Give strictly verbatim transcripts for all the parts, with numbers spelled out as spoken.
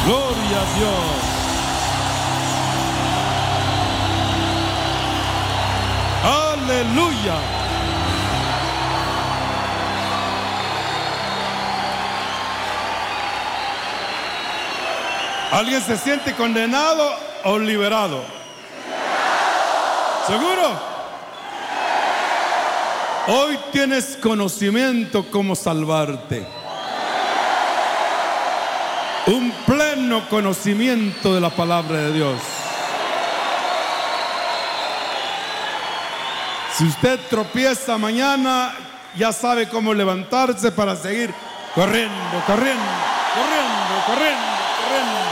Gloria a Dios. Aleluya. ¿Alguien se siente condenado o liberado? ¿Seguro? Hoy tienes conocimiento cómo salvarte. Un pleno conocimiento de la palabra de Dios. Si usted tropieza mañana, ya sabe cómo levantarse para seguir corriendo, corriendo, corriendo, corriendo, corriendo.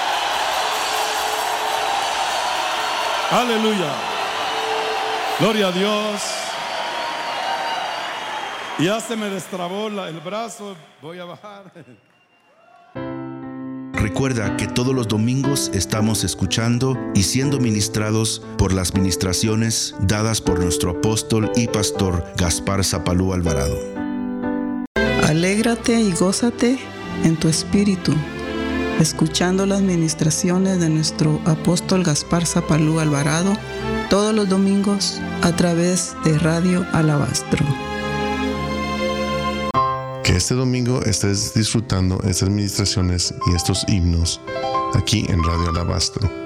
Aleluya. Gloria a Dios. Ya se me destrabó la, el brazo. Voy a bajar. Recuerda que todos los domingos estamos escuchando y siendo ministrados por las ministraciones dadas por nuestro apóstol y pastor Gaspar Zapalú Alvarado. Alégrate y gózate en tu espíritu, escuchando las ministraciones de nuestro apóstol Gaspar Zapalú Alvarado todos los domingos a través de Radio Alabastro. Que este domingo estés disfrutando estas ministraciones y estos himnos aquí en Radio Alabastro.